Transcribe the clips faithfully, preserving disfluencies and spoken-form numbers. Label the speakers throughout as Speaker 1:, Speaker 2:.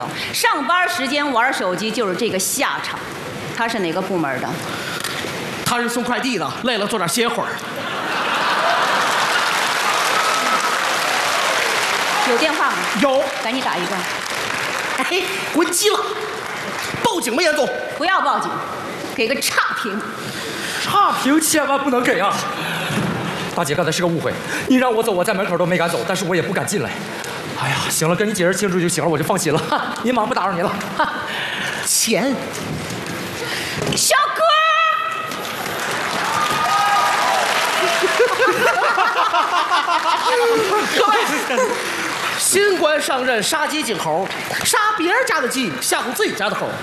Speaker 1: 上班时间玩手机就是这个下场。他是哪个部门的？
Speaker 2: 他是送快递的，累了坐点歇会儿。
Speaker 1: 有电话吗？
Speaker 2: 有，
Speaker 1: 赶紧打一个。
Speaker 2: 哎，关机了，报警吧，严总。
Speaker 1: 不要报警，给个差评。
Speaker 3: 差评千万不能给啊！大姐，刚才是个误会，你让我走，我在门口都没敢走，但是我也不敢进来。哎呀，行了，跟你解释清楚就行了，我就放心了。您忙，不打扰您了。
Speaker 2: 钱，
Speaker 1: 小哥。
Speaker 2: 各位，新官上任，杀鸡儆猴，杀别人家的鸡，吓唬自己家的猴。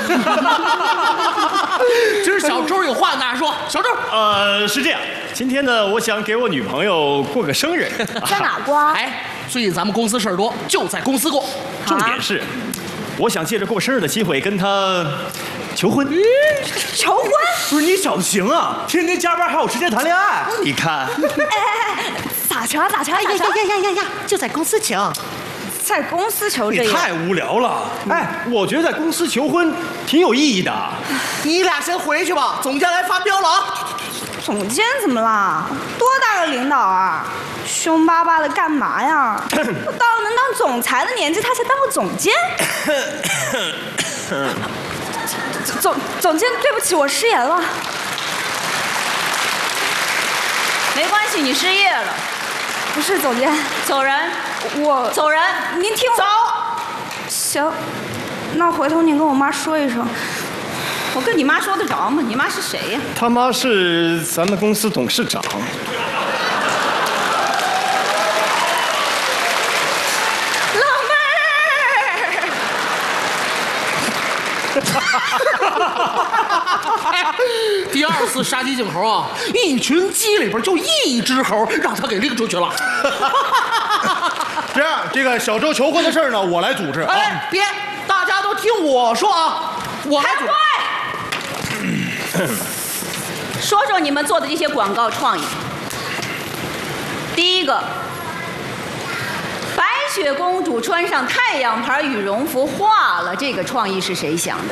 Speaker 2: 今儿小周有话跟大家说，小周，
Speaker 4: 呃，是这样，今天呢，我想给我女朋友过个生日。
Speaker 1: 在哪过啊？
Speaker 2: 哎，最近咱们公司事儿多，就在公司过。
Speaker 4: 重点是，我想借着过生日的机会跟她求婚。
Speaker 1: 求婚？
Speaker 5: 不是你小子行啊，天天加班还有时间谈恋爱？
Speaker 4: 你看，
Speaker 1: 哎哎哎，咋求啊？咋求啊？咋求啊？
Speaker 2: 呀呀呀呀！就在公司求。
Speaker 1: 在公司求这个？
Speaker 5: 你太无聊了。
Speaker 4: 哎，我觉得在公司求婚挺有意义的。
Speaker 2: 你俩先回去吧，总监来发飙了啊！
Speaker 6: 总监怎么啦？多大个领导啊？凶巴巴的干嘛呀？我到了能当总裁的年纪，他才当个总监。总总监，对不起，我失言了。
Speaker 1: 没关系，你失业了。
Speaker 6: 不是总监，
Speaker 1: 走人。
Speaker 6: 我
Speaker 1: 走人。
Speaker 6: 您听我。
Speaker 1: 走。
Speaker 6: 行，那回头您跟我妈说一声。
Speaker 1: 我跟你妈说得着吗？你妈是谁呀？
Speaker 4: 他妈是咱们公司董事长。
Speaker 6: 老妹儿。
Speaker 2: 第二次杀鸡儆猴啊，一群鸡里边就一只猴，让他给拎出去了。
Speaker 5: 这样，这个小周求婚的事儿呢，我来组织啊。
Speaker 2: 哎，别，大家都听我说啊，我来组织。
Speaker 1: 说说你们做的这些广告创意。第一个，白雪公主穿上太阳牌羽绒服化了，这个创意是谁想的？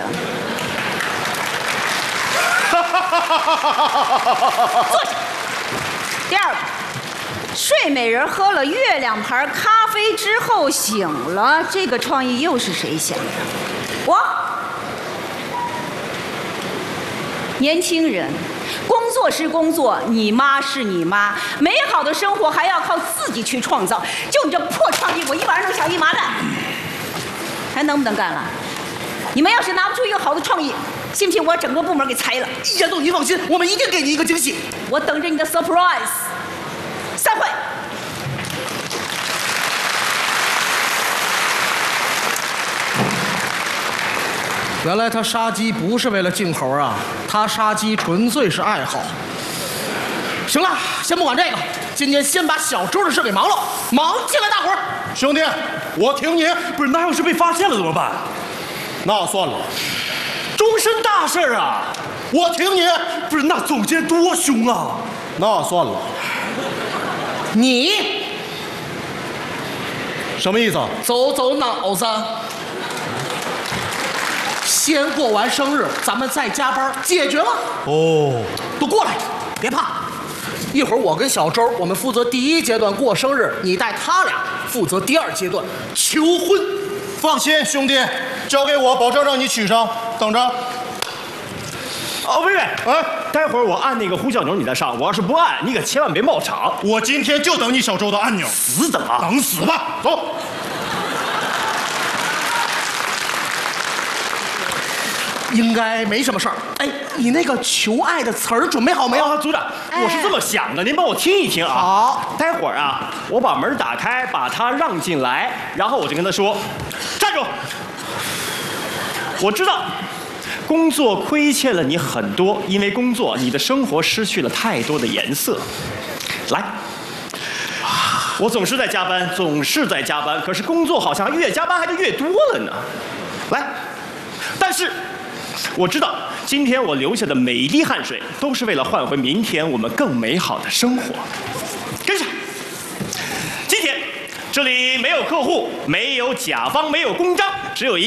Speaker 1: 坐下。第二个，睡美人喝了月亮牌咖啡之后醒了，这个创意又是谁想的？我。年轻人，工作是工作，你妈是你妈，美好的生活还要靠自己去创造。就你这破创意，我一晚上能想一麻袋，还能不能干了？你们要是拿不出一个好的创意，信不信我整个部门给裁了？
Speaker 2: 严总，你放心，我们一定给你一个惊喜。
Speaker 1: 我等着你的 surprise。散会。
Speaker 2: 原来他杀鸡不是为了敬猴啊，他杀鸡纯粹是爱好。行了，先不管这个，今天先把小周的事给忙了，忙进来，大伙儿。
Speaker 5: 兄弟，我挺你。
Speaker 7: 不是，那要是被发现了怎么办？
Speaker 5: 那算了，
Speaker 7: 终身大事啊！
Speaker 5: 我挺你。
Speaker 7: 不是，那总监多凶啊！
Speaker 5: 那算了。
Speaker 2: 你
Speaker 5: 什么意思？
Speaker 2: 走走脑子。先过完生日，咱们再加班，解决了。
Speaker 5: 哦，
Speaker 2: 都过来，别怕。一会儿我跟小周，我们负责第一阶段过生日，你带他俩负责第二阶段求婚。
Speaker 5: 放心，兄弟，交给我，保证让你娶上。等着。
Speaker 4: 哦，喂喂，哎，待会儿我按那个呼叫钮，你再上。我要是不按，你可千万别冒场。
Speaker 5: 我今天就等你小周的按钮。
Speaker 4: 死等啊！
Speaker 5: 等死吧，走。
Speaker 2: 应该没什么事儿。哎，你那个求爱的词儿准备好没有？
Speaker 4: 啊，组长，我是这么想的，您帮我听一听啊。
Speaker 2: 好，
Speaker 4: 待会儿啊，我把门打开，把他让进来，然后我就跟他说：“站住！我知道，工作亏欠了你很多，因为工作，你的生活失去了太多的颜色。来。”我总是在加班，总是在加班，可是工作好像越加班还就越多了呢。来，但是我知道，今天我流下的每一滴汗水，都是为了换回明天我们更美好的生活。跟上。今天这里没有客户，没有甲方，没有公章，只有一。